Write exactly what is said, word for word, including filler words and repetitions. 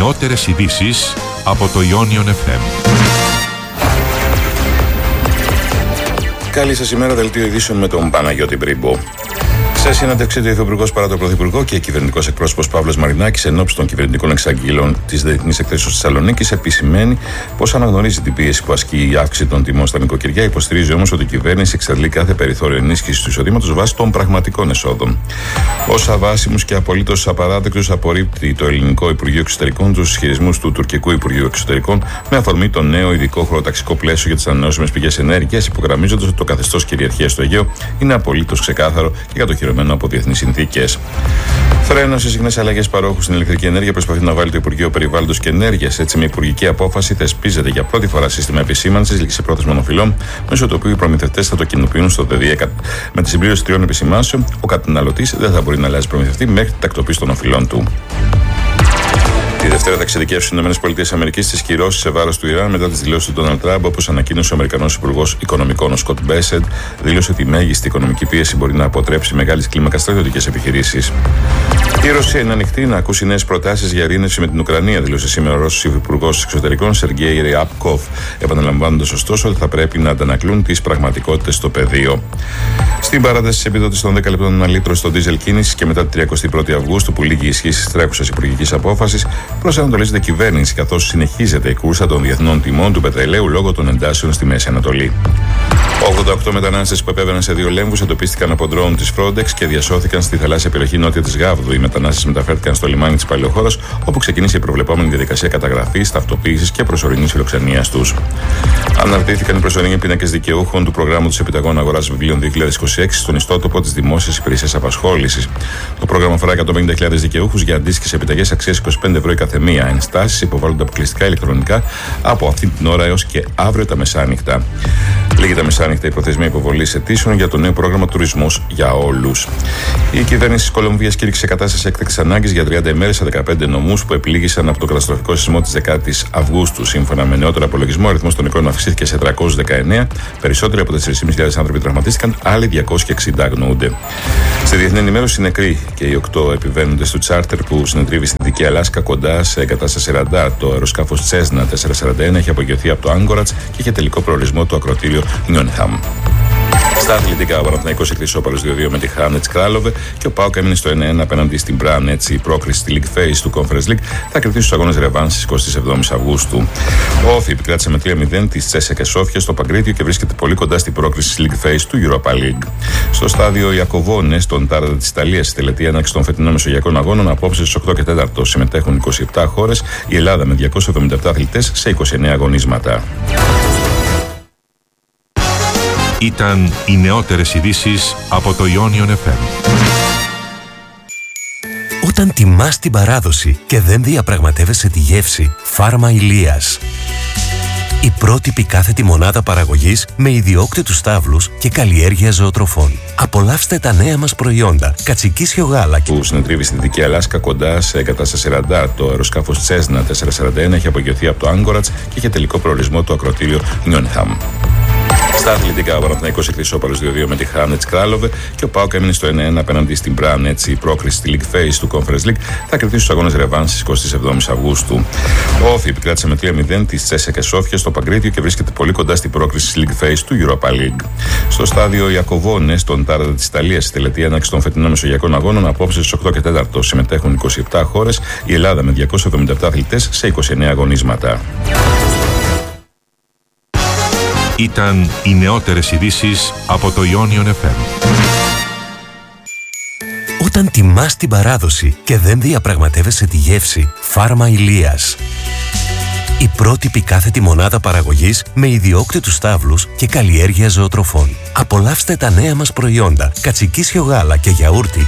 νεότερες ειδήσεις από το Ionion εφ εμ. Καλή σας ημέρα, δελτίο ειδήσεων με τον Παναγιώτη Μπρίμπο. Σε συνέντευξη του Υφυπουργός παρά τον Πρωθυπουργό και κυβερνητικός εκπρόσωπος Παύλος Μαρινάκης ενόψει των κυβερνητικών εξαγγελών της Διεθνής Εκθέσεως Θεσσαλονίκης επισημαίνει πως αναγνωρίζει την πίεση που ασκεί η αύξηση των τιμών στα νοικοκυριά, υποστηρίζει όμως ότι η κυβέρνηση εξαντλεί κάθε περιθώριο ενίσχυσης του εισοδήματος βάσει των πραγματικών εσόδων. Ως αβάσιμους και απολύτως απαράδεκτους απορρίπτει το ελληνικό Υπουργείο Εξωτερικών τους ισχυρισμούς του τουρκικού Υπουργείου Εξωτερικών με αφορμή το νέο ειδικό χωροταξικό πλαίσιο για τις ανανεώσιμες πηγές ενέργειας, υπογραμμίζοντας ότι το καθεστώς κυριαρχίας στο Αιγαίο είναι απολύτως ξεκάθαρο και κατοχυρωμένο από διεθνείς συνθήκες. Φρένο σε συχνές αλλαγές παρόχου στην ηλεκτρική ενέργεια προσπαθεί να βάλει το Υπουργείο Περιβάλλοντος και Ενέργειας. Έτσι, με υπουργική απόφαση θεσπίζεται για πρώτη φορά σύστημα επισήμανσης ληξιπρόθεσμων οφειλών, μέσω του οποίου οι προμηθευτές θα το κοινοποιούν στο ΔΔΕ. Με τη συμπλήρωση τριών επισημάνσεων, ο καταναλωτής δεν θα μπορεί να αλλάζει προμηθευτή μέχρι την τακτοποίηση των οφειλών του. Τη Δευτέρα θα εξειδικεύσουν οι ΗΠΑ τις κυρώσεις σε βάρος του Ιράν μετά τις δηλώσεις του Ντόναλντ Τραμπ, όπως ανακοίνωσε ο Αμερικανός Υπουργός Οικονομικών, ο Σκοτ Μπέσεντ, δήλωσε ότι η μέγιστη οικονομική πίεση μπορεί να αποτρέψει μεγάλης κλίμακας στρατιωτικές επιχειρήσεις. Η Ρωσία είναι ανοιχτή να ακούσει νέες προτάσεις για ειρήνευση με την Ουκρανία, δήλωσε σήμερα ο Ρώσος Υπουργός Εξωτερικών Σεργέη Ριάπκοφ, επαναλαμβάνοντας ωστόσο ότι θα πρέπει να αντανακλούν τις πραγματικότητες στο πεδίο. Στην παράταση της επιδότησης των δέκα λεπτών ένα λίτρο στο ντίζελ κίνησης και μετά την τριακοστή πρώτη Αυγούστου, που λήγει η ισχύ της τρέχουσας υπουργικής απόφασης, προσανατολίζεται η κυβέρνηση καθώς συνεχίζεται η κούρσα των διεθνών τιμών του πετρελαίου λόγω των εντάσεων στη Μέση Ανατολή. ογδόντα οκτώ μετανάστες που επέβαιναν σε δύο λέμβους εντοπίστηκαν από ντρόουν της Frontex και διασώθηκαν στη θαλάσσια περιοχή νότια της Γάβδου. Οι μετανάστες μεταφέρθηκαν στο λιμάνι της Παλαιοχώρας, όπου ξεκίνησε η προβλεπόμενη διαδικασία καταγραφής, ταυτοποίησης και προσωρινής φιλοξενίας τους. Αναρτήθηκαν οι προσωρινοί πίνακες δικαιούχων του προγράμματος επιταγών αγοράς βιβλίων δύο χιλιάδες είκοσι έξι στον ιστότοπο της Δημόσιας Υπηρεσίας Απασχόλησης. Το πρόγραμμα αφορά εκατόν πενήντα χιλιάδες δικαιούχους για αντίστοιχες επιταγές αξίας είκοσι πέντε ευρώ η καθεμία. Ενστάσεις υποβάλλονται αποκλειστικά ηλεκτρονικά από αυτή την ώρα έως και αύριο τα μεσάνυχτα. Λίγη τα μεσάνυχτα η προθεσμία υποβολής αιτήσεων για το νέο πρόγραμμα Τουρισμός για Όλους. Η κυβέρνηση της Κολομβίας κήρυξε κατάσταση έκτακτης ανάγκης για τριάντα ημέρες σε δεκαπέντε νομούς που επλήγησαν από το καταστροφικό σεισμό της δεκάτης Αυγούστου. Σύμφωνα με νεότερο απολογισμό, ο αριθμός των νεκρών αυξήθηκε σε τριακόσιους δεκαεννέα, περισσότεροι από τέσσερις χιλιάδες πεντακόσιοι άνθρωποι τραυματίστηκαν, άλλοι διακόσιοι εξήντα αγνοούνται. Στη διεθνή ενημέρωση, οι νεκροί και οι οκτώ επιβαίνοντες του τσάρτερ που συνετρίβει στη Δυτική Αλάσκα κοντά σε εγκατάσταση ραντάρ, το αεροσκάφος Cessna τετρακόσια σαράντα ένα, είχε απογειωθεί από το Άγκορατς και είχε τελικό προορισμό το ακροτήριο Νιόνχαμ. Στα αθλητικά, ο Παναθηναϊκός έκλεισε ισόπαλος δύο δύο με τη Χάνετς Κράλοβε και ο ΠΑΟΚ έμεινε στο ένα ένα απέναντι στην Μπραν. Έτσι, η πρόκριση στη League Phase του Conference League θα κρατήσει τους αγώνες ρεβάνς στις εικοστή εβδόμη Αυγούστου. Ο Όφη επικράτησε με τρία μηδέν τη Τσέσσεκα Σόφια στο Παγκρίτιο και βρίσκεται πολύ κοντά στην πρόκριση στη League Phase του Europa League. Στο στάδιο Ιακωβόνε, στον Τάραντα της Ιταλίας, στη τελετή έναρξη των φετινών Μεσογειακών Αγώνων, απόψε στις οκτώ και τέσσερα συμμετέχουν είκοσι επτά χώρες, η Ελλάδα με διακόσιους εβδομήντα επτά αθλητές σε είκοσι εννέα αγωνίσματα. Ήταν οι νεότερες ειδήσεις από το Ionion εφ εμ. Όταν τιμάς την παράδοση και δεν διαπραγματεύεσαι τη γεύση, Φάρμα Ηλίας. Η πρότυπη κάθετη μονάδα παραγωγής με ιδιόκτητους στάβλους και καλλιέργεια ζωοτροφών. Απολαύστε τα νέα μας προϊόντα. Κατσικίσιο γάλα που συνετρίβει στη Δυτική Αλάσκα κοντά σε εγκατάσταση ραντάρ, το αεροσκάφος Cessna τετρακόσια σαράντα ένα, είχε απογειωθεί από το Άγκορατς και είχε τελικό προορισμό το ακροτήριο Νιόνχαμ. Στα αθλητικά, ο Παναθηναϊκός έκλεισε ισόπαλος δύο δύο με τη Χάνετς Κράλοβε και ο ΠΑΟΚ έμεινε στο ένα ένα απέναντι στην Μπραν. Έτσι, η πρόκριση στη League Phase του Conference League θα κρατήσει τους αγώνες ρεβάνς στις εικοστή εβδόμη Αυγούστου. Ο Όφη επικράτησε με τρία μηδέν τη Τσέσσεκα Σόφια στο Παγκρίτιο και βρίσκεται πολύ κοντά στην πρόκριση στη League Phase του Europa League. Στο στάδιο Ιακωβόνε, στον Τάραντα της Ιταλίας, στη τελετή έναρξη των φετινών Μεσογειακών Αγώνων, απόψε στις οκτώ και τέσσερα συμμετέχουν είκοσι επτά χώρες, η Ελλάδα με διακόσιους εβδομήντα επτά αθλητές σε είκοσι εννέα αγωνίσματα. Ήταν οι νεότερες ειδήσεις από το Ionion εφ εμ. Όταν τιμάς την παράδοση και δεν διαπραγματεύεσαι τη γεύση, Φάρμα Ηλίας. Η πρότυπη κάθετη μονάδα παραγωγής με ιδιόκτητους στάβλους και καλλιέργεια ζωοτροφών. Απολαύστε τα νέα μας προϊόντα. Κατσικίσιο γάλα και γιαούρτι